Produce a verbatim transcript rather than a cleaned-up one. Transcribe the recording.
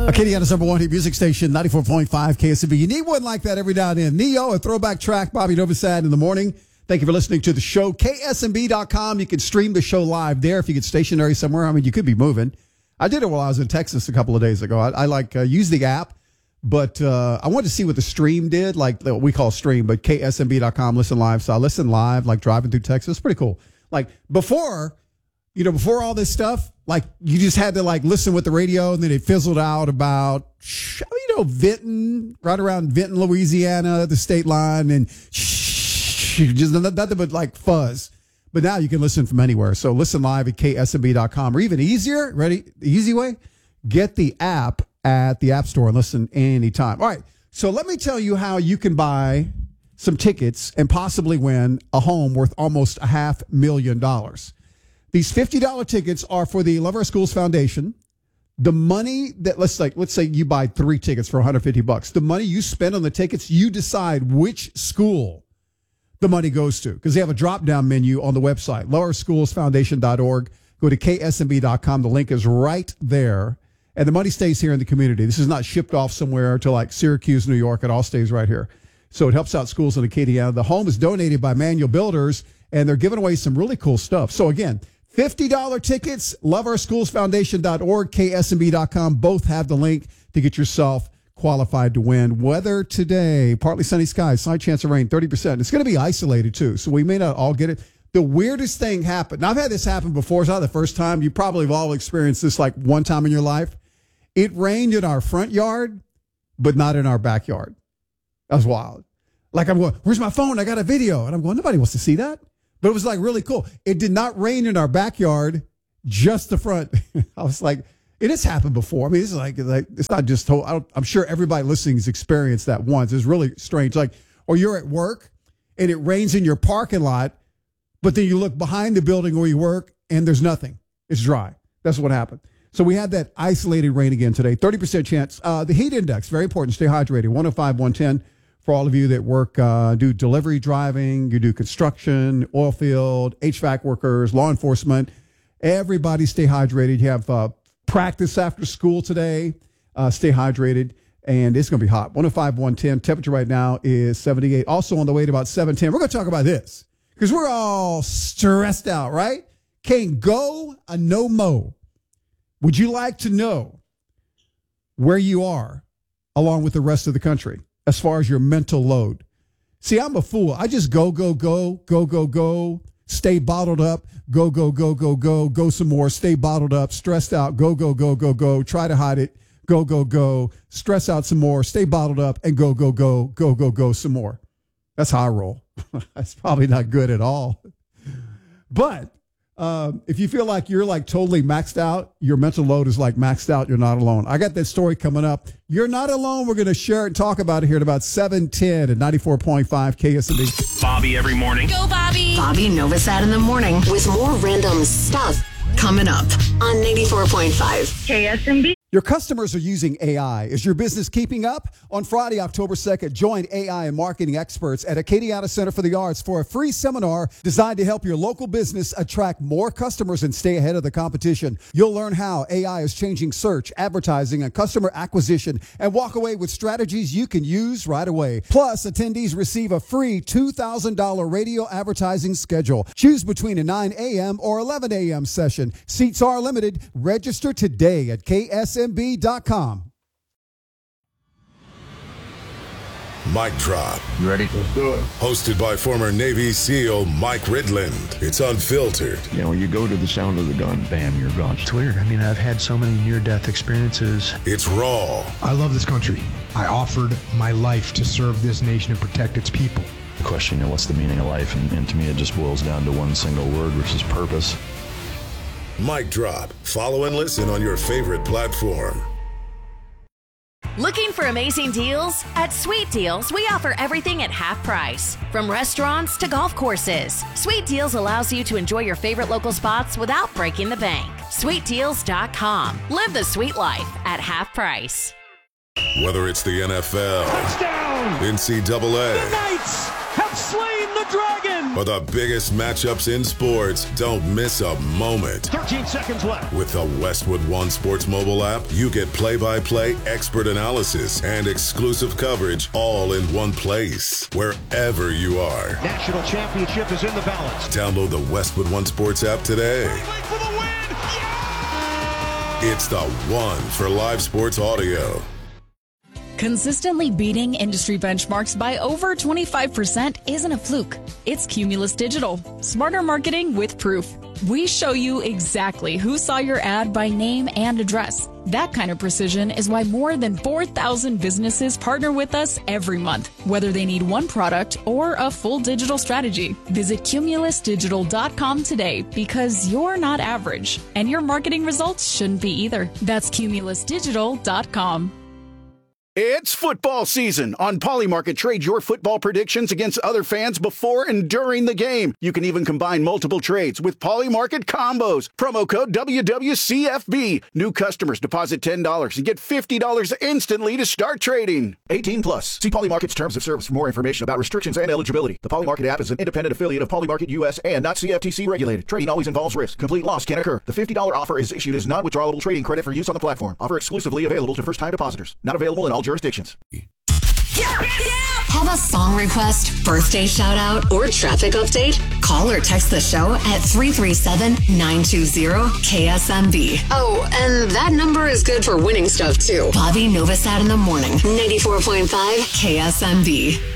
Acadiana's number one hit music station, ninety-four point five K S M B. You need one like that every now and then. Neo, a throwback track, Bobby Novosad in the morning. Thank you for listening to the show. K S M B dot com. You can stream the show live there if you get stationary somewhere. I mean, you could be moving. I did it while I was in Texas a couple of days ago. I, I like uh, use the app, but uh, I wanted to see what the stream did, like what we call stream, but K S M B dot com, listen live. So I listen live, like driving through Texas. Pretty cool. Like before, you know, before all this stuff, like you just had to like listen with the radio, and then it fizzled out about, you know, Vinton, right around Vinton, Louisiana, the state line, and just nothing but like fuzz. But now you can listen from anywhere. So listen live at K S M B dot com, or even easier, ready, the easy way, get the app at the App Store and listen anytime. All right, so let me tell you how you can buy some tickets and possibly win a home worth almost a half million dollars. These fifty dollars tickets are for the Love Our Schools Foundation. The money that, let's say, let's say you buy three tickets for one hundred fifty bucks. The money you spend on the tickets, you decide which school the money goes to, because they have a drop-down menu on the website, love our schools foundation dot org. Go to K S M B dot com. The link is right there. And the money stays here in the community. This is not shipped off somewhere to like Syracuse, New York. It all stays right here. So it helps out schools in Acadia. The home is donated by Manual Builders, and they're giving away some really cool stuff. So again, fifty dollars tickets, love our schools foundation dot org, K S M B dot com. Both have the link to get yourself qualified to win. Weather today, partly sunny skies, slight chance of rain, thirty percent. It's going to be isolated too, so we may not all get it. The weirdest thing happened. Now, I've had this happen before. It's not the first time. You probably have all experienced this like one time in your life. It rained in our front yard, but not in our backyard. That was wild. Like I'm going, where's my phone? I got a video. And I'm going, nobody wants to see that. But it was like really cool. It did not rain in our backyard, just the front. I was like, it has happened before. I mean, it's like, like it's not just, I don't, I'm sure everybody listening has experienced that once. It's really strange. Like, or you're at work and it rains in your parking lot, but then you look behind the building where you work and there's nothing. It's dry. That's what happened. So we had that isolated rain again today, thirty percent chance. Uh, the heat index, very important. Stay hydrated. one oh five, one ten for all of you that work, uh, do delivery driving, you do construction, oil field, H V A C workers, law enforcement. Everybody stay hydrated. You have uh, practice after school today. Uh, stay hydrated. And it's going to be hot. one oh five, one ten. Temperature right now is seventy-eight. Also on the way to about seven ten. We're going to talk about this because we're all stressed out, right? Can't go a no mo. Would you like to know where you are along with the rest of the country as far as your mental load? See, I'm a fool. I just go, go, go, go, go, go, stay bottled up, go, go, go, go, go, go some more, stay bottled up, stressed out, go, go, go, go, go, try to hide it, go, go, go, stress out some more, stay bottled up, and go, go, go, go, go, go some more. That's how I roll. That's probably not good at all. But Um, if you feel like you're like totally maxed out, your mental load is like maxed out, you're not alone. I got that story coming up. You're not alone. We're going to share it and talk about it here at about seven ten at ninety-four point five K S M B. Bobby every morning. Go, Bobby. Bobby Novosad in the morning with more random stuff coming up on ninety-four point five K S M B. Your customers are using A I. Is your business keeping up? On Friday, October second, join A I and marketing experts at Acadiana Center for the Arts for a free seminar designed to help your local business attract more customers and stay ahead of the competition. You'll learn how A I is changing search, advertising, and customer acquisition, and walk away with strategies you can use right away. Plus, attendees receive a free two thousand dollars radio advertising schedule. Choose between a nine a.m. or eleven a.m. session. Seats are limited. Register today at K S M B dot com. Mic Drop. You ready? Let's do it. Hosted by former Navy SEAL Mike Ridland. It's unfiltered. You know, when you go to the sound of the gun, bam, you're gone. It's weird. I mean, I've had so many near-death experiences. It's raw. I love this country. I offered my life to serve this nation and protect its people. The question, you know, what's the meaning of life? And, and to me, it just boils down to one single word, which is purpose. Mic Drop. Follow and listen on your favorite platform. Looking for amazing deals? At Sweet Deals, we offer everything at half price. From restaurants to golf courses, Sweet Deals allows you to enjoy your favorite local spots without breaking the bank. sweet deals dot com. Live the sweet life at half price. Whether it's the N F L, touchdown, N C double A, the Knights have slain the the Dragon! For the biggest matchups in sports, don't miss a moment. thirteen seconds left. With the Westwood One Sports mobile app, you get play-by-play expert analysis and exclusive coverage all in one place, wherever you are. National championship is in the balance. Download the Westwood One Sports app today. For the win! Yeah! It's the one for live sports audio. Consistently beating industry benchmarks by over twenty-five percent isn't a fluke. It's Cumulus Digital. Smarter marketing with proof. We show you exactly who saw your ad by name and address. That kind of precision is why more than four thousand businesses partner with us every month, whether they need one product or a full digital strategy. Visit cumulus digital dot com today because you're not average, and your marketing results shouldn't be either. That's cumulus digital dot com. It's football season. On Polymarket, trade your football predictions against other fans before and during the game. You can even combine multiple trades with Polymarket combos. Promo code W W C F B. New customers deposit ten dollars and get fifty dollars instantly to start trading. eighteen plus. See Polymarket's terms of service for more information about restrictions and eligibility. The Polymarket app is an independent affiliate of Polymarket U S and not C F T C regulated. Trading always involves risk. Complete loss can occur. The fifty dollars offer is issued as non-withdrawable trading credit for use on the platform. Offer exclusively available to first-time depositors. Not available in all jurisdictions. Have a song request, birthday shout out, or traffic update? Call or text the show at three three seven, nine two zero, K S M B. Oh, and that number is good for winning stuff too. Bobby Novosad in the morning, ninety-four point five K S M B.